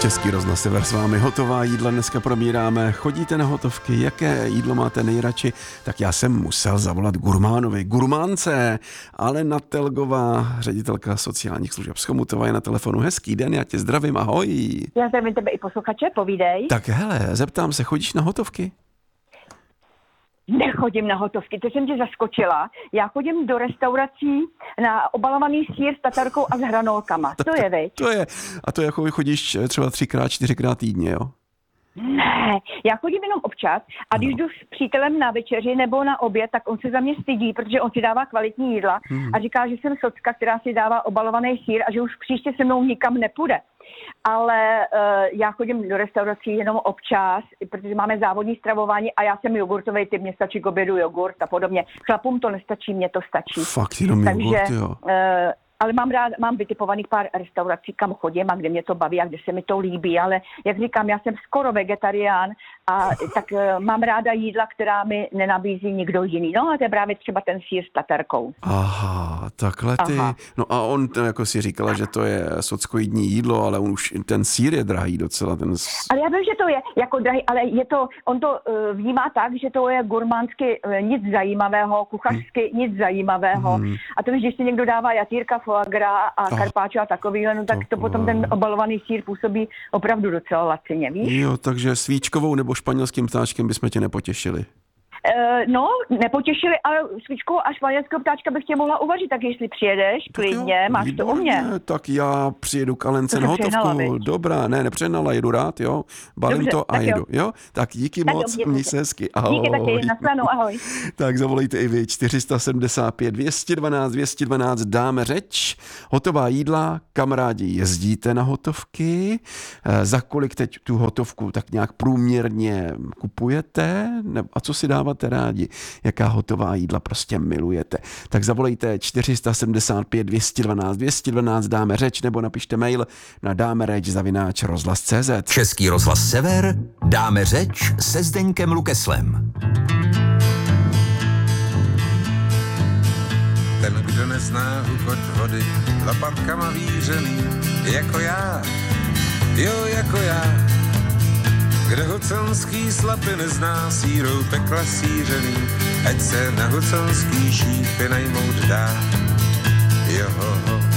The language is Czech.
Český rozhlas Sever s vámi, hotová jídla dneska probíráme. Chodíte na hotovky, jaké jídlo máte nejradši? Tak já jsem musel zavolat gurmánovi, gurmánce, Alena Telgová, ředitelka sociálních služeb z Chomutova je na telefonu. Hezký den, já tě zdravím, ahoj. Já zdravím tebe i posluchače, povídej. Tak hele, zeptám se, chodíš na hotovky? Nechodím na hotovky, to jsem tě zaskočila. Já chodím do restaurací na obalovaný sýr s tatarkou a s hranolkama. To je, veď? To je. A to jako chodíš třeba 3x, 4x týdně, jo? Ne, já chodím jenom občas a když jdu s přítelem na večeři nebo na oběd, tak on se za mě stydí, protože on si dává kvalitní jídla a říká, že jsem socka, která si dává obalovaný sýr a že už příště se mnou nikam nepůjde. Ale já chodím do restaurací jenom občas, protože máme závodní stravování a já jsem jogurtový typ, mně stačí k obědu jogurt a podobně. Chlapům to nestačí, mně to stačí. Fakt jenom jogurt, jo. Ale mám vytipovaných pár restaurací, kam chodím a kde mě to baví a kde se mi to líbí, ale jak říkám, já jsem skoro vegetarián a tak mám ráda jídla, která mi nenabízí nikdo jiný. No a to je právě třeba ten sýr s tatarkou. Aha, takhle ty. Aha. No a on, jako si říkala, že to je sockoidní jídlo, ale on už ten sýr je drahý docela. Ale já vím, že to je jako drahý, ale on to vnímá tak, že to je gurmánsky nic zajímavého, kuchařsky nic zajímavého. A to víš, když si někdo dává jatýrka, foie gras a karpáčo a takovýhle, no tak to potom ten obalovaný sýr působí opravdu docela lacině, víš? Jo, takže svíčkovou nebo španělským ptáčkem bychom tě nepotěšili. No, nepotěšili, ale svíčkou a španělského ptáčka bych tě mohla uvařit, tak jestli přijedeš, tak klidně, máš výborně. To u mě. Tak já přijedu k Alence na hotovku. Dobrá, nepřehnala, jedu rád, jo. Balím dobře, to a jedu, jo. Tak díky tak moc, měj se hezky, ahoj. Díky taky, nasledanou, ahoj. Tak zavolejte i vy, 475 212 212, dáme řeč. Hotová jídla, kamarádi, jezdíte na hotovky? Za kolik teď tu hotovku tak nějak průměrně kupujete? A co si dáváte rádi, jaká hotová jídla prostě milujete. Tak zavolejte 475 212 212, dáme řeč, nebo napište mail na dámeřeč@rozhlas.cz. Český rozhlas Sever, dáme řeč se Zdeňkem Lukeslem. Ten, kdo nezná chod vody, lopatkama vířený, jako já, jo, jako já. Kdo huconský slapy nezná, sírou pekla sířený, ať se na huconský šípy najmout dá. Jo,